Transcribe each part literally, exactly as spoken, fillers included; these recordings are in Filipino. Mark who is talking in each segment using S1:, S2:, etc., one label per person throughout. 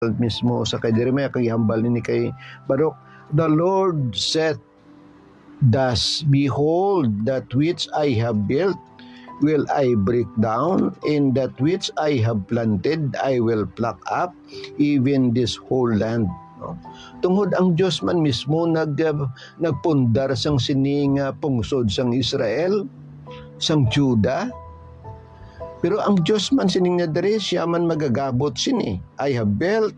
S1: mismo sa kay Jeremiah kay hambal ni kay Barok, the Lord said, thus, behold, that which I have built will I break down, and that which I have planted I will pluck up, even this whole land. No? Tungod ang Diyos man mismo nag, uh, nagpundar sang sining uh, pungsod sang Israel, sang Juda. Pero ang Diyos man sining nga dere, siya man magagabot sini. I have built,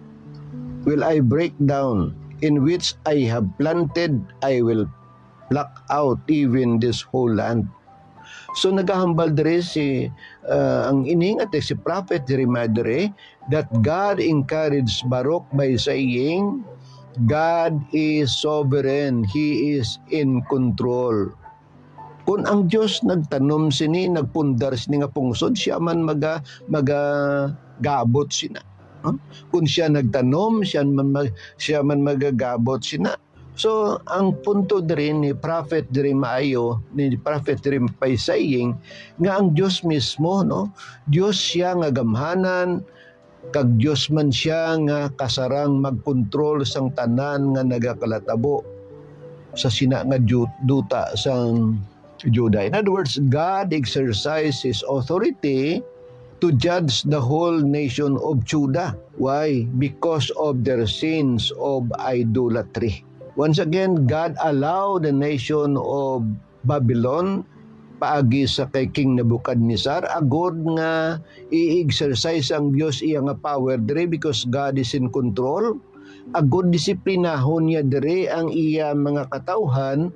S1: will I break down, in which I have planted I will pluck out, even this whole land. So nagahambal dere si uh, ang iningat si Prophet Jeremiah dere that God encouraged Baruch by saying, God is sovereign, He is in control. Kung ang Diyos nagtanom sini, nagpundar sini nga pungsod, siya man maga, maga gabot sina. Huh? Kung siya nagtanom, siya man, mag, siya man magagabot sina. So, ang punto din ni Prophet Jeremiah, ni Prophet Jeremiah saying, nga ang Diyos mismo, no? Diyos siya nga gamhanan, kag Diyos man siya nga kasarang magkontrol sang tanan nga nagakalatabo sa sina nga duta sang Judah. In other words, God exercised His authority to judge the whole nation of Judah. Why? Because of their sins of idolatry. Once again, God allowed the nation of Babylon paagi sa kay King Nebuchadnezzar agod nga i-exercise ang Dios iya nga power dire because God is in control. Agod disiplinahon niya dire ang iya mga katawhan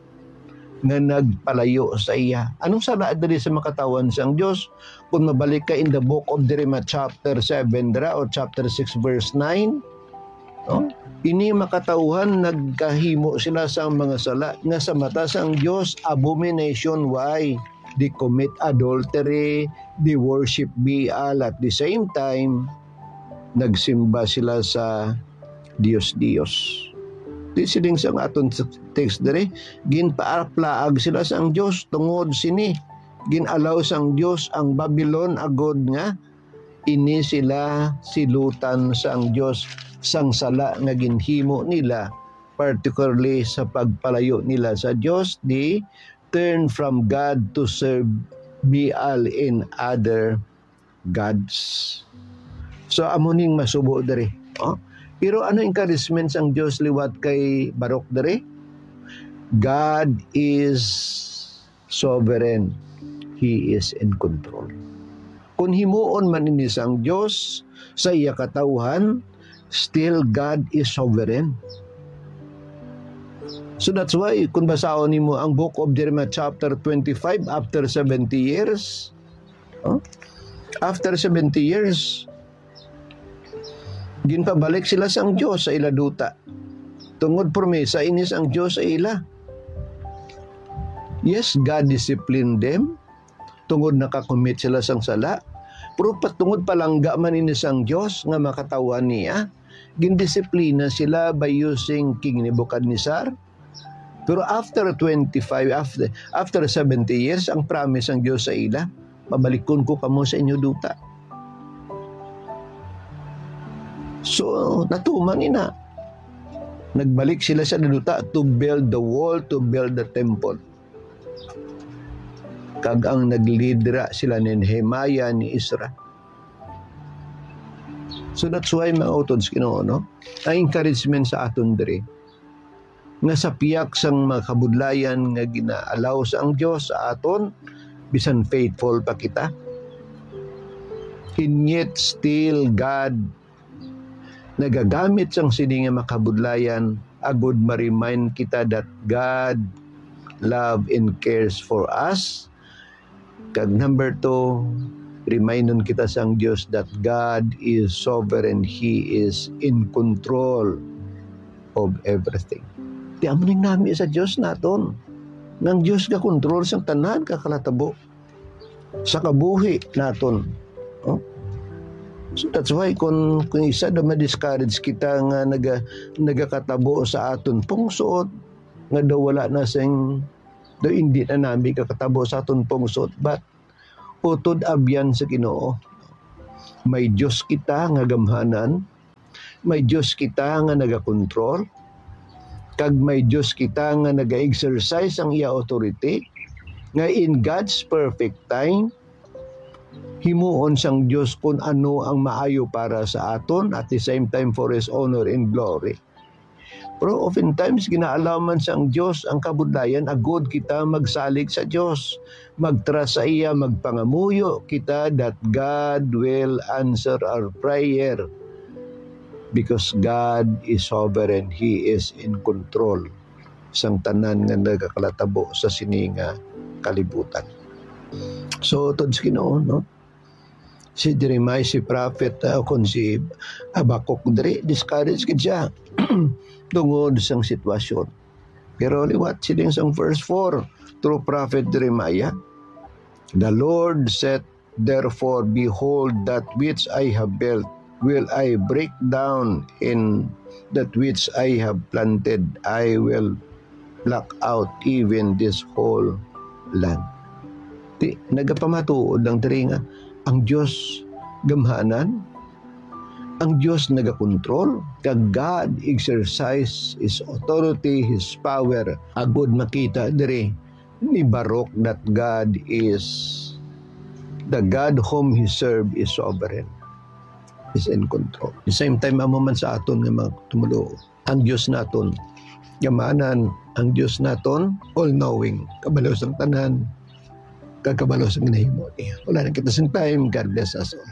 S1: nga nagpalayo sa iya. Anong sala dire sa makatawan sang Dios? Kung mabalik ka in the book of Jeremiah chapter seven dra or chapter six verse nine, no? Ini makatauhan nagkahimo sila sa mga sala nga sa mata sang Dios abomination. Why? They commit adultery, they worship Baal, at the same time nagsimba sila sa Dios-Dios. Tisiling sang aton text dere, ginpaarplaag sila sang Dios tungod sini. Ginalaw sang Dios ang Babylon agod nga ini sila silutan sang Dios sang sala nga ginhimo nila, particularly sa pagpalayo nila sa Dios, they turn from God to serve Baal and other gods. So amuning masubo dere. Oh? Pero ano encouragement sang Dios liwat kay Baruch dere? God is sovereign. He is in control. Kung himuon man ini sang Dios sa iya katawhan, still God is sovereign. So that's why kung basahon nimo ang book of Jeremiah chapter twenty-five after seventy years, huh? after seventy years, ginpabalik sila sang Dios sa ila duta. Tungod promesa inis ang Dios sa ila. Yes, God disciplined them. Tungod nakakommit sila sang sala. Pero patungod palangga man ini sang Dios nga makatawan niya, gindisiplina sila by using King Nebuchadnezzar. Pero after twenty-five, after, after seventy years, ang promise ng Diyos sa ila, mabalikon ko kamo sa inyo duta. So, natuman ina. Nagbalik sila sa duta to build the wall, to build the temple. Kag ang naglidra sila ni Nehemiah ni Ezra. So that's why mga utods Ginoo, no? Ang encouragement sa aton diri nga sa piyak sang mga kabudlayan nga ginaalaw sa ang Dios sa aton, bisan faithful pa kita. And yet still God nagagamit sang sini nga makabudlayan agud ma-remind kita that God love and cares for us. Kag number two, remindon kita sang Dios that God is sovereign. He is in control of everything. Di amuning nami sa Dios naton. Nang Dios ka kontrol sang tanan kakalatabo sa kabuhi naton. Oh? So that's why kung, kung isa na ma-discourage kita nga naga, nagakatabo sa aton pungsod, nga daw wala na sang do hindi na nami kakatabo sa aton pungsod, but utod abyan sa Ginoo. May Diyos kita nga gamhanan, may Diyos kita nga nagakontrol, kag may Diyos kita nga naga-exercise ang iya authority, nga in God's perfect time, himuon sang Diyos kung ano ang maayo para sa aton, at the same time for His honor and glory. Pero oftentimes, ginaalaman sang Diyos ang kabudlayan, agod kita magsalig sa Diyos, magtrust sa iya, magpangamuyo kita that God will answer our prayer because God is sovereign, He is in control sang tanan nga nagakalatabo sa sininga kalibutan. So, tods Ginoo, no? Si Jeremiah, si prophet, uh, kung si Habakuk, diri, discourage ka siya tungod sang sitwasyon. Pero liwat siling sang verse four, through prophet Jeremiah, the Lord said, therefore, behold, that which I have built will I break down, in that which I have planted I will pluck out even this whole land. Di, nagapamatuod lang diri nga, ang Diyos gamhanan, ang Diyos nagakontrol, kag God exercise His authority, His power. Agud makita diri ni Baruch that God is, the God whom He serve is sovereign, is in control. At the same time, amo man sa aton nga mga tumulo, ang Diyos naton gamanan, ang Diyos naton all-knowing, kabalo sang tanan, kagkabalo sa ginahimo niya. Wala na kita sa time. God bless us all.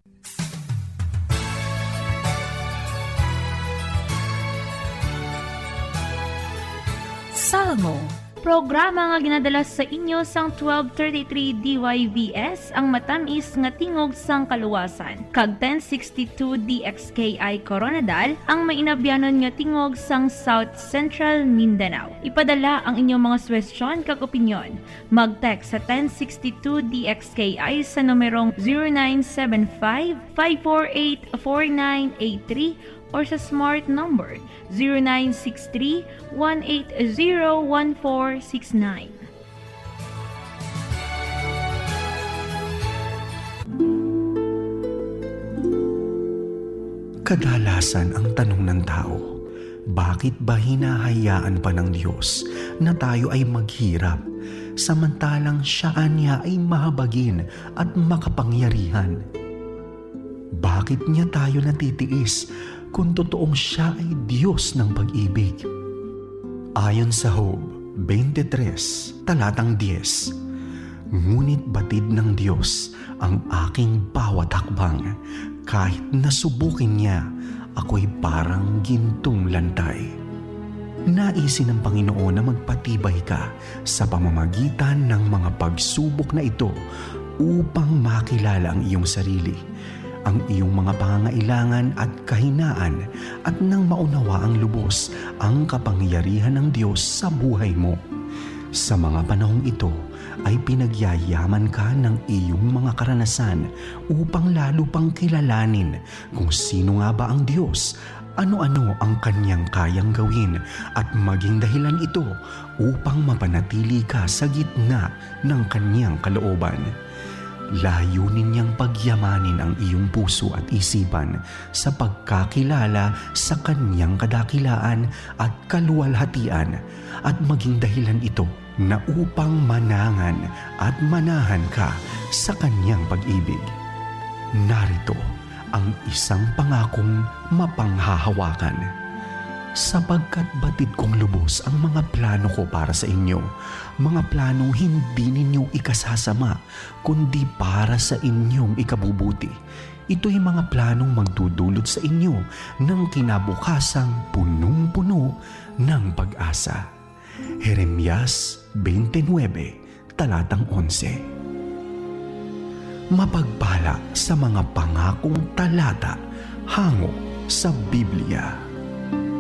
S2: Salmo, programa nga ginadala sa inyo sang twelve thirty-three D Y V S, ang matamis nga tingog sang kaluwasan. Kag ten sixty-two D X K I Coronadal, ang mainabyanon nga tingog sang South Central Mindanao. Ipadala ang inyong mga suwestyon kag opinyon. Mag-text sa ten sixty-two D X K I sa numerong zero nine seven five, five four eight, four nine eight three or sa smart number zero nine six three, one eight zero, one four six nine.
S3: Kadalasan ang tanong ng tao, bakit ba hinahayaan pa ng Diyos na tayo ay maghirap samantalang Siya niya ay mahabagin at makapangyarihan? Bakit niya tayo natitiis kung totoong Siya ay Diyos ng pag-ibig? Ayon sa Job twenty-three, talatang ten, ngunit batid ng Diyos ang aking bawat hakbang, kahit nasubukin niya, ako'y parang gintong lantay. Naisin ng Panginoon na magpatibay ka sa pamamagitan ng mga pagsubok na ito upang makilala ang iyong sarili, ang iyong mga pangangailangan at kahinaan, at nang maunawa ang lubos ang kapangyarihan ng Diyos sa buhay mo. Sa mga panahong ito ay pinagyayaman ka ng iyong mga karanasan upang lalo pang kilalanin kung sino nga ba ang Diyos, ano-ano ang Kanyang kayang gawin, at maging dahilan ito upang mapanatili ka sa gitna ng Kanyang kalooban. Layunin niyang pagyamanin ang iyong puso at isipan sa pagkakilala sa Kanyang kadakilaan at kaluwalhatian, at maging dahilan ito na upang manangan at manahan ka sa Kanyang pag-ibig. Narito ang isang pangakong mapanghahawakan. Sapagkat batid kong lubos ang mga plano ko para sa inyo, mga planong hindi ninyo ikasasama, kundi para sa inyong ikabubuti. Ito'y mga planong magdudulot sa inyo ng kinabukasang punong-puno ng pag-asa. Jeremias twenty-nine, talatang eleven. Mapagpala sa mga pangakong talata hango sa Biblia.